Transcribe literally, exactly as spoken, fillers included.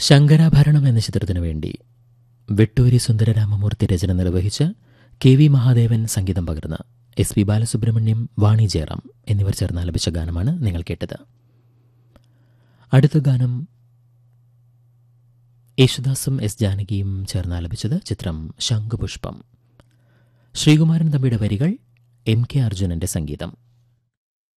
ശങ്കരാഭരണം എന്ന ചിത്രത്തിനു വേണ്ടി വെട്ടൂരി സുന്ദരരാമമൂർത്തി രചന നിർവഹിച്ച കെ വി മഹാദേവൻ സംഗീതം പകർന്ന് എസ് പി ബാലസുബ്രഹ്മണ്യം, വാണി ജയറാം എന്നിവർ ചേർന്ന് ആലപിച്ച ഗാനമാണ് നിങ്ങൾ കേട്ടത്. അടുത്ത ഗാനം യേശുദാസും എസ് ജാനകിയും ചേർന്ന് ആലപിച്ചത് ചിത്രം ശംഖുപുഷ്പം. ശ്രീകുമാരൻ തമ്പിയുടെ വരികൾ, എം കെ അർജുനന്റെ സംഗീതം.